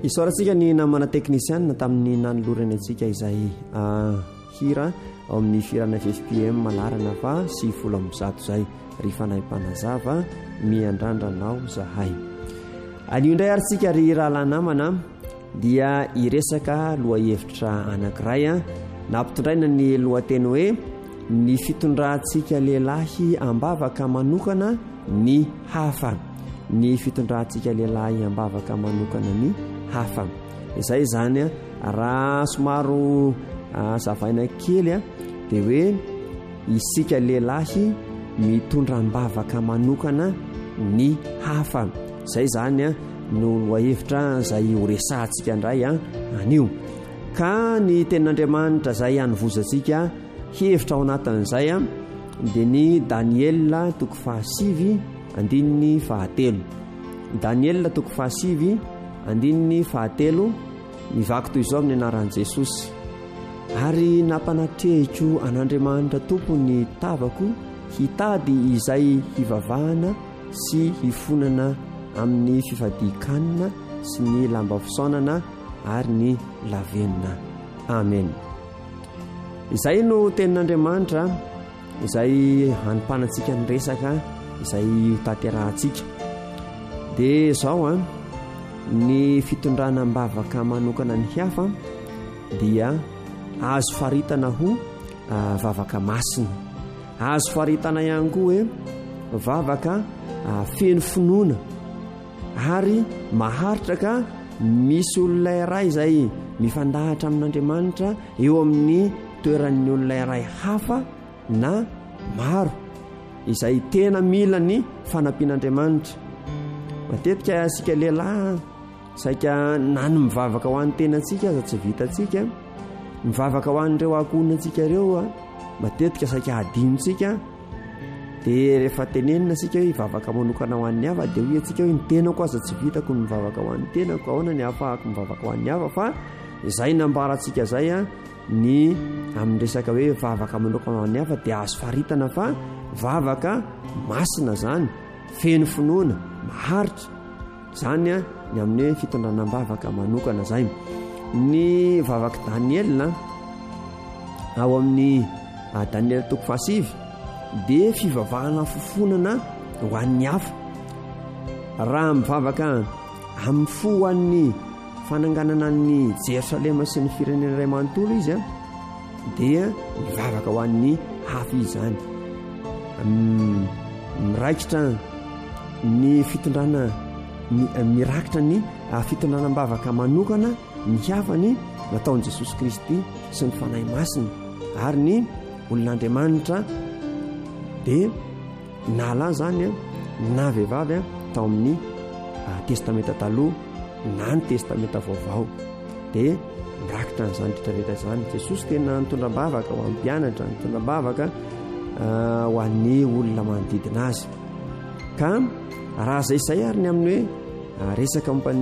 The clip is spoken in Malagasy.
isaorantsika ny namana teknisiana tamin'ny nanolorany antsika izay hira ao amin'ny firana FFPM malarana fa 100 zay rehefa naimpanazava miandrandranao zahay. Anio indray aritsika ry rahala namana dia iresaka lohahevitra anankiray nampitondraina ny lohateny hoe ny fitondrantsika lehilahy ambavaka manokana ny hafa. Ny fitondrantsika lehilahy ambavaka manokana ny hafa. Izay zany raha somaro zavaina kely dia hoe isika lehilahy mitondra ambavaka manokana ny hafa. Izay zany no lohahevitra izay horesantsika indray anio. Ka ny tenin'Andriamanitra izay hanovozantsika hevitra ao anatin'izay dia ny Daniela 7:7. Daniela 7:7 mivaky toy izao amin'ny anaran'i Jesosy: ary nampanatrehiko an'Andriamanitra tompo ny tavako hitady izay hivavahana sy hifonana amin'ny fifadikanina sy ny lamba fisaonana ary ny lavenina. Amen. Izay no tenin'Andriamanitra izay hanompanantsika ny resaka izay tanterahantsika. Dia izao ny fitondrana ambavaka manokana ny hafa dia azo faritana ho vavaka masina. Azo faritana ihany koa hoe vavaka feno finoana. Ary maharitra ka misy olona iray izay mifandahatra amin'Andriamanitra eo amin'ny toeran'ny olona iray hafa na maro izay tena mila ny fanampian'Andriamanitra. Matetika asika lehilahy saika nany mivavaka ho an'ny tenantsika aza tsy vitantsika, mivavaka ho an'ireo ankohonantsika ireo matetika saika adinontsika. Dia rehefa tenenina sika hoe hivavaka manokana ho an'ny hafa dia hoe antsika hoe ny tenako aza tsy vitako ny mivavaka ho an'ny tenako, ahoana ny ahafahako mivavaka ho an'ny hafa. Fa izay nambarantsika zay ny amin'ny resaka hoe vavaka manokana ho an'ny hafa dia azo faritana fa vavaka masina zany, feno finoana, maharitra zany ny amin'ny hoe fitondrana ambavaka manokana zay. Ny vavaka Daniela ao amin'ny Daniela 7 dia fivavahana fofonana ho an'ny hafa. Raha mivavaka amin'ny fo ho an'ny fananganana ny Jerosalema sy ny firenena iray manontolo izy dia mivavaka ho an'ny hafa izy zany. Miraikitra ny fitondrana mirakitra ny fitondrana ambavaka manokana ny hafany nataon'i Jesosy Kristy sy ny fanahy masina ary ny olon'Andriamanitra. Dia nala zany na vehivavy tao amin'ny testamenta taloha na ny testamenta vaovao dia mirakitra n'izany rehetrarehetra zany. Jesosy tena nitondram-bavaka ho an'ny mpianatra, nitondram-bavaka ho an'ny olona manodidina azy. Ka raha izay ary ny amin'ny hoe resaka